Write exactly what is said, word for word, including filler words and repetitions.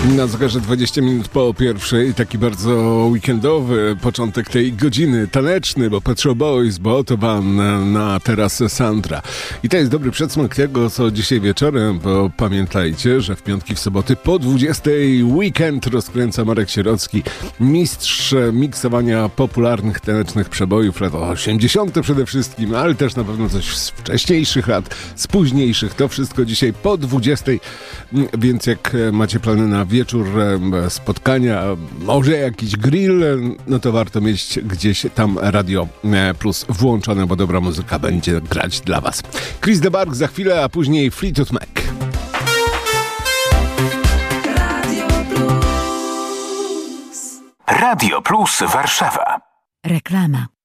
Na zegarze dwadzieścia minut po pierwszej, taki bardzo weekendowy początek tej godziny, taneczny, bo Pet Shop Boys, bo Autobahn na terasę Sandra. I to jest dobry przedsmak tego, co dzisiaj wieczorem, bo pamiętajcie, że w piątki, w soboty po dwudziestej weekend rozkręca Marek Sierocki, mistrz miksowania popularnych tanecznych przebojów lat osiemdziesiątych przede wszystkim, ale też na pewno coś z wcześniejszych lat, z późniejszych. To wszystko dzisiaj po dwudziestej, więc jak macie plany na wieczór spotkania, może jakiś grill, no to warto mieć gdzieś tam Radio Plus włączone, bo dobra muzyka będzie grać dla was. Chris de Burgh za chwilę, a później Fleetwood Mac. Radio Plus. Radio Plus Warszawa. Reklama.